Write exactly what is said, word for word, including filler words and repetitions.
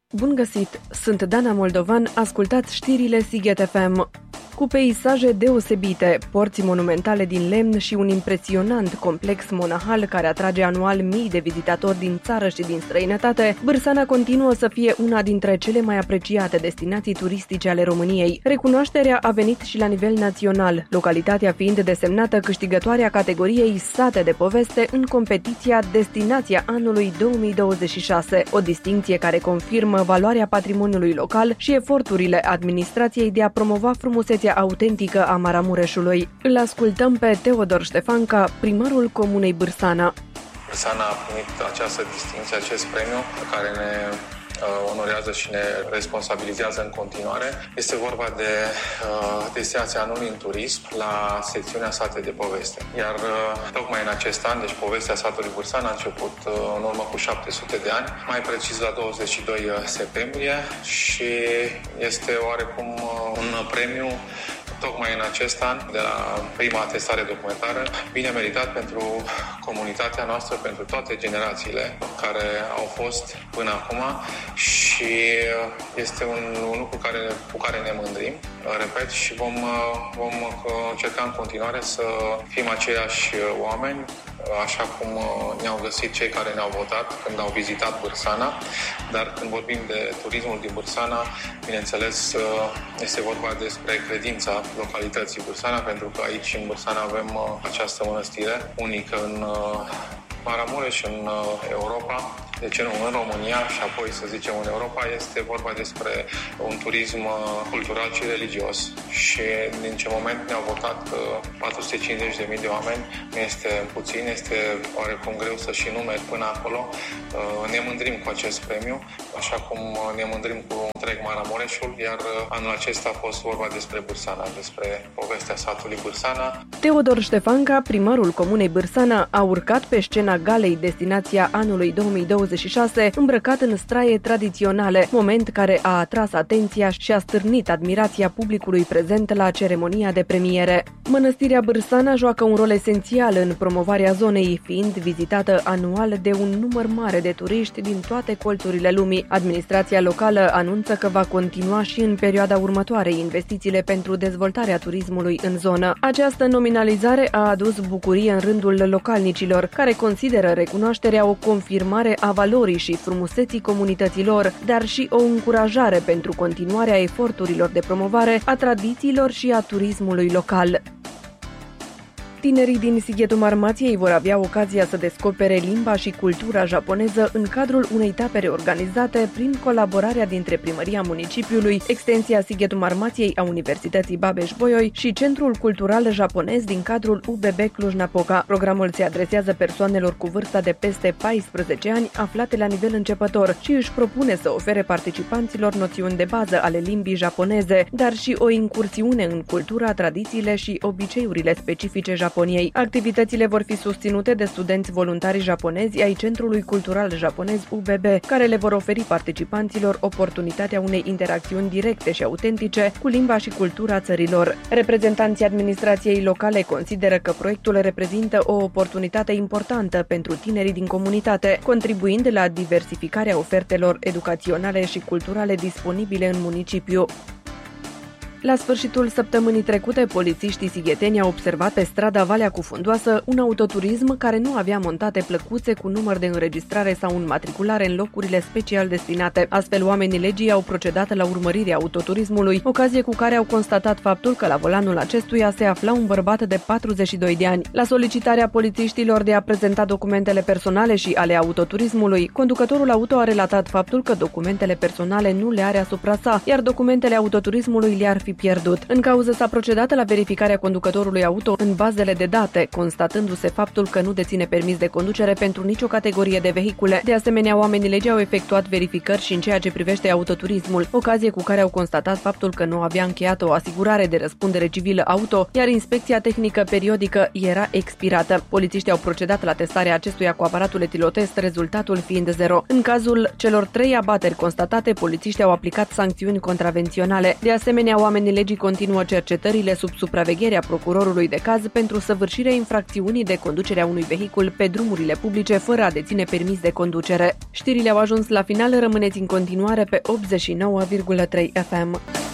Bun găsit! Sunt Dana Moldovan, ascultați știrile Sighet F M. Cu peisaje deosebite, porți monumentale din lemn și un impresionant complex monahal care atrage anual mii de vizitatori din țară și din străinătate, Bârsana continuă să fie una dintre cele mai apreciate destinații turistice ale României. Recunoașterea a venit și la nivel național, localitatea fiind desemnată câștigătoarea categoriei Sate de poveste în competiția Destinația anului două mii douăzeci și șase, o distincție care confirmă valoarea patrimoniului local și eforturile administrației de a promova frumusețea autentică a Maramureșului. Îl ascultăm pe Teodor Ștefanca, primarul comunei Bârsana. Bârsana a primit această distincție, acest premiu, care ne onorează și ne responsabilizează în continuare. Este vorba de uh, destinația anului în turism la secțiunea Sate de poveste. Iar uh, tocmai în acest an, deci povestea satului Bârsana a început uh, în urmă cu șapte sute de ani, mai precis la douăzeci și doi septembrie, și este oarecum uh, un premiu tocmai în acest an, de la prima atestare documentară, bine meritat pentru comunitatea noastră, pentru toate generațiile care au fost până acum, și este un, un lucru care, cu care ne mândrim, repet, și vom, vom încerca în continuare să fim aceiași oameni, așa cum ne-au găsit cei care ne-au votat când au vizitat Bârsana. Dar când vorbim de turismul din Bârsana, bineînțeles, este vorba despre credința localității Bârsana, pentru că aici în Bârsana avem această mănăstire unică în Maramureș, în Europa, de ce nu în România și apoi să zicem în Europa. Este vorba despre un turism cultural și religios, și din ce moment ne-au votat patru sute cincizeci de mii de oameni, nu este puțin, este oarecum greu să și numeri până acolo. Ne mândrim cu acest premiu, așa cum ne mândrim cu întreg Maramureșul, iar anul acesta a fost vorba despre Bârsana, despre povestea satului Bârsana. Teodor Ștefanca, primarul comunei Bârsana, a urcat pe scena galei Destinația anului două mii douăzeci și șase, îmbrăcat în straie tradiționale, moment care a atras atenția și a stârnit admirația publicului prezent la ceremonia de premiere. Mănăstirea Bârsana joacă un rol esențial în promovarea zonei, fiind vizitată anual de un număr mare de turiști din toate colțurile lumii. Administrația locală anunță că va continua și în perioada următoare investițiile pentru dezvoltarea turismului în zonă. Această nominalizare a adus bucurie în rândul localnicilor, care consideră recunoașterea o confirmare a valorii și frumuseții comunităților, dar și o încurajare pentru continuarea eforturilor de promovare a tradițiilor și a turismului local. Tinerii din Sighetul Marmației vor avea ocazia să descopere limba și cultura japoneză în cadrul unei tapere organizate prin colaborarea dintre Primăria Municipiului, Extensia Sighetul Marmației a Universității Babeș-Bolyai și Centrul Cultural Japonez din cadrul U B B Cluj-Napoca. Programul se adresează persoanelor cu vârsta de peste paisprezece ani aflate la nivel începător și își propune să ofere participanților noțiuni de bază ale limbii japoneze, dar și o incursiune în cultura, tradițiile și obiceiurile specifice japoneze. Japoniei. Activitățile vor fi susținute de studenți voluntari japonezi ai Centrului Cultural Japonez U B B, care le vor oferi participanților oportunitatea unei interacțiuni directe și autentice cu limba și cultura țărilor. Reprezentanții administrației locale consideră că proiectul reprezintă o oportunitate importantă pentru tinerii din comunitate, contribuind la diversificarea ofertelor educaționale și culturale disponibile în municipiu. La sfârșitul săptămânii trecute, polițiștii sigheteni au observat pe strada Valea Cufundoasă un autoturism care nu avea montate plăcuțe cu număr de înregistrare sau înmatriculare în locurile special destinate. Astfel, oamenii legii au procedat la urmărirea autoturismului, ocazie cu care au constatat faptul că la volanul acestuia se afla un bărbat de patruzeci și doi de ani. La solicitarea polițiștilor de a prezenta documentele personale și ale autoturismului, conducătorul auto a relatat faptul că documentele personale nu le are asupra sa, iar documentele autoturismului le-ar fi pierdut. În cauză s-a procedat la verificarea conducătorului auto în bazele de date, constatându-se faptul că nu deține permis de conducere pentru nicio categorie de vehicule. De asemenea, oamenii legii au efectuat verificări și în ceea ce privește autoturismul, ocazie cu care au constatat faptul că nu avea încheiat o asigurare de răspundere civilă auto, iar inspecția tehnică periodică era expirată. Polițiștii au procedat la testarea acestuia cu aparatul etilotest, rezultatul fiind zero. În cazul celor trei abateri constatate, polițiștii au aplicat sancțiuni contravenționale. De asemenea, oamenii oamenii legii continuă cercetările sub supravegherea procurorului de caz pentru săvârșirea infracțiunii de conducerea unui vehicul pe drumurile publice fără a deține permis de conducere. Știrile au ajuns la final, rămâneți în continuare pe optzeci și nouă virgulă trei F M.